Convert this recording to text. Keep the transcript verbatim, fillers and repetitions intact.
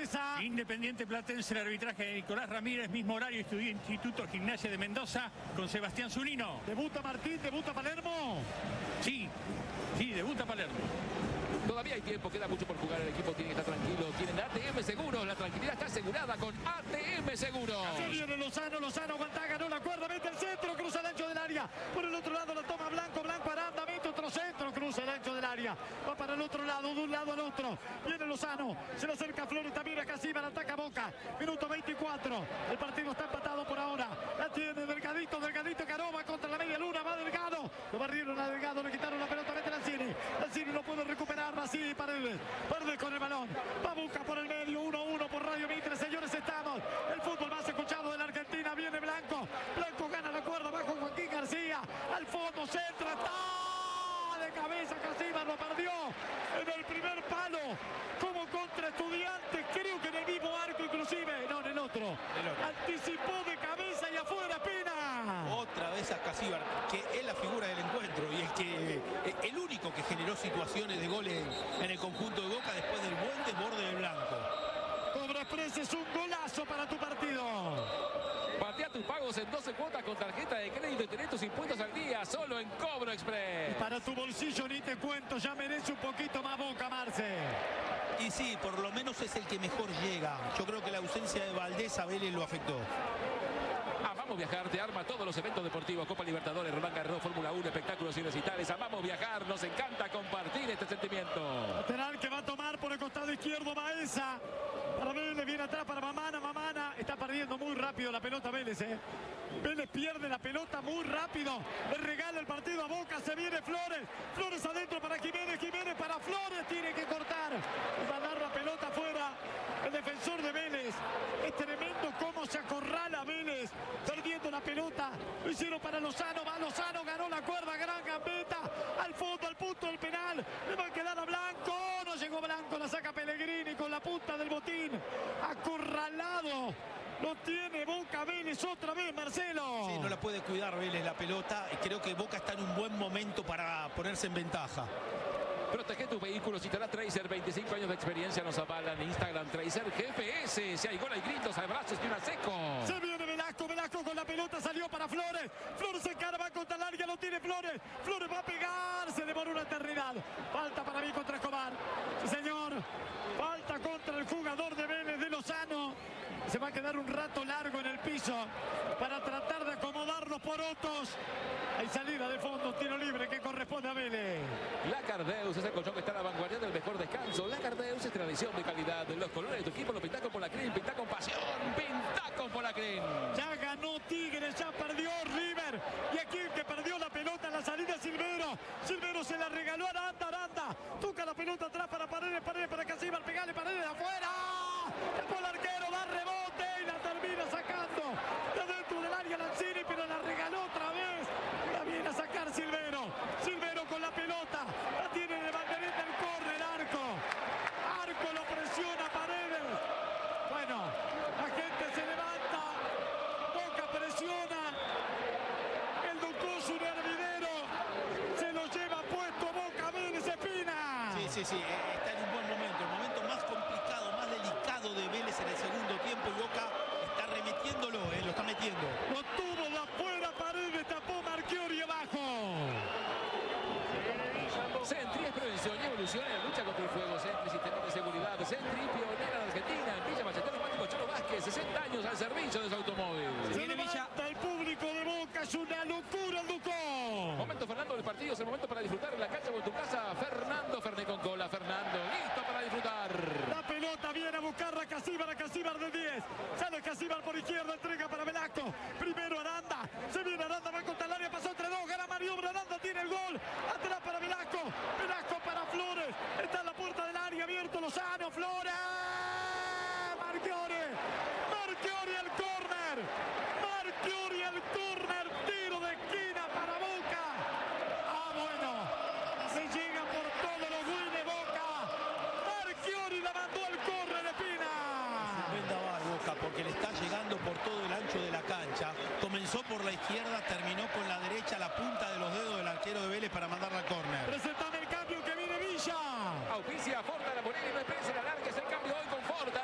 Baeza. Independiente Platense, el arbitraje de Nicolás Ramírez, mismo horario, estudió Instituto Gimnasia de Mendoza con Sebastián Zunino. Debuta Martín, debuta Palermo. Sí, sí, debuta Palermo. Todavía hay tiempo, queda mucho por jugar, el equipo tiene que estar tranquilo. Tienen A T M Seguros, la tranquilidad está asegurada con A T M Seguros. Se viene Lozano, Lozano aguanta, ganó la cuerda, mete el centro, cruza el ancho del área. Por el otro lado la toma Blanco, Blanco Aranda, mete otro centro, cruza el ancho del área. Va para el otro lado, de un lado al otro. Viene Lozano, se le acerca a Flores, también a Casíbar, ataca Boca. Minuto veinticuatro, el partido está empatado por ahora. La tiene Delgadito, Delgadito, Caroba contra la media luna, va Delgado. Lo barrieron a Delgado, le quitaron la pelota, mete Lanzini. Lanzini no puede recuperar, así Paredes. Paredes con el balón. Va Boca por el medio, uno a uno por Radio Mitre. Señores, estamos. El fútbol más escuchado de la Argentina. Viene Blanco. Blanco gana la cuerda bajo Joaquín García. Al fondo, centra, está de cabeza. Casíbar lo perdió en el primer palo. Como contra Estudiantes, creo que en el mismo arco inclusive. No, en el otro. El otro. Anticipó de cabeza y afuera, pena. Otra vez a Casíbar, que es la figura del encuentro y el que el único que generó situaciones de goles en el conjunto de Boca después del buen desborde de Blanco. Cobra Express es un golazo para tu partido. Patea tus pagos en doce cuotas con tarjeta de crédito y tenés tus impuestos al día solo en Cobro Express. Para tu bolsillo ni te cuento, ya merece un poquito más Boca, Marce. Y sí, por lo menos es el que mejor llega. Yo creo que la ausencia de Valdés a Vélez lo afectó. Amamos Viajar te arma todos los eventos deportivos, Copa Libertadores, Roland Garros, Fórmula uno, espectáculos y recitales. Amamos viajar, nos encanta compartir este sentimiento. Lateral que va a tomar por el costado izquierdo Baeza. Para Vélez, viene atrás para Mamana, Mamana. Está perdiendo muy rápido la pelota Vélez, eh. Vélez pierde la pelota muy rápido. Le regala el partido a Boca, se viene Flores. Flores adentro para Jiménez, Jiménez para Flores, tiene que cortar. Y va a dar la pelota afuera. El defensor de Vélez. Es tremendo cómo se acorrala Vélez. Perdiendo la pelota. Lo hicieron para Lozano. Va Lozano, ganó la cuerda. Gran gambeta. Al fondo, al punto del penal. Le va a quedar a Blanco. No llegó Blanco. La saca Pellegrini con la punta del botín. Acorralado. Lo tiene Boca Vélez otra vez, Marcelo. Sí, no la puede cuidar Vélez la pelota. Creo que Boca está en un buen momento para ponerse en ventaja. Protege tus vehículos y te da Tracer, veinticinco años de experiencia nos avalan. Instagram Tracer G P S, si hay gol hay gritos, abrazos y una seco. Se viene Velasco, Velasco con la pelota, salió para Flores. Flores se encara, va contra el área, lo tiene Flores. Flores va a pegar, se demoró una eternidad. Falta para mí contra Escobar. Sí, señor. Falta contra el jugador de Vélez, de Lozano. Se va a quedar un rato largo en el piso para tratar de acomodar los porotos. Hay salida de fondo, tiro libre que corresponde a Vélez. La Cardeus es el colchón que está a la vanguardia del mejor descanso. La Cardeus es tradición de calidad. Los colores de tu equipo lo pintá con Polacrin, pintá con pasión, pintá con Polacrin. Ya ganó Tigres, ya perdió River. Y aquí el que perdió la pelota en la salida Silvero. Silvero se la regaló a Aranda, Aranda. Toca la pelota atrás para Paredes, Paredes para Casíbar, pegale Paredes de afuera. Después el arquero da rebote y la termina sacando de dentro del área Lanzini, pero la regaló otra vez. La viene a sacar Silvero. Silvero con la pelota. La tiene de bandereta el córner, arco. Arco lo presiona Paredes. Bueno, la gente se levanta. Boca presiona. El Ducoso, un hervidero. Se lo lleva puesto Boca Vélez, Espina. Sí, sí, sí. Está en un buen momento. El momento más complicado, más delicado de Vélez en el segundo tiempo. Y Boca está remetiéndolo, eh, lo está metiendo. Lo tuvo de afuera Paredes, tapó Marchiori abajo. Sentry es prevención y evolución en la lucha contra el fuego. Sentry, sistema de seguridad. Sentry, pionera en Argentina. En Villa Machetel, Romántico Cholo Vázquez, sesenta años al servicio de su automóvil. Se levanta el público de Boca, es una locura el Ducó. Momento, Fernando, del partido. Es el momento para disfrutar en la cancha o en tu casa. Fernando Ferné con cola. Fernando, listo para disfrutar. La pelota viene a buscar a Casíbar, a Casíbar de diez. Sale Casíbar por izquierda, entrega para Velasco. Primero Aranda. Se viene Aranda, va contra el área, pasó entre dos. Gana maniobra, Aranda tiene el gol. Atrás para Velasco. Velasco para Flores. Está en la puerta del área, abierto Lozano. Flores. Marchiori. Marchiori el córner. Marchiori el córner. Tiro de esquina para Boca. Ah, bueno. Se llega por todos los Guines Boca. Marchiori la mandó al córner, Espina. Vendaval Boca porque le está llegando por todo el ancho de la cancha. Comenzó por la izquierda, terminó con la derecha, la punta de los dedos del arquero de Vélez para mandarla al córner. Presentame el cambio que viene Villa. Auspicia Forta, la Morena y no esperes el alargue. Es el cambio hoy con Forta.